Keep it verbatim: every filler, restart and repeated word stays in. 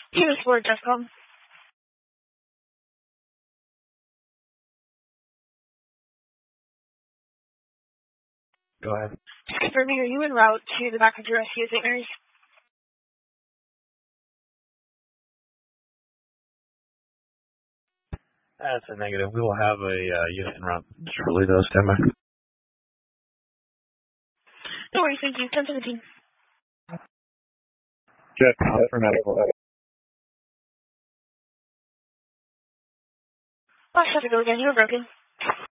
Unit four, DEFCON. Go ahead. Just confirming, are you en route to the back of your S U at Saint Mary's? That's a negative. We will have a uh, unit en route shortly, though. Stand by. No worries, thank you. ten seventeen. Jet, uh, for medical. Last shot to go again. You were broken.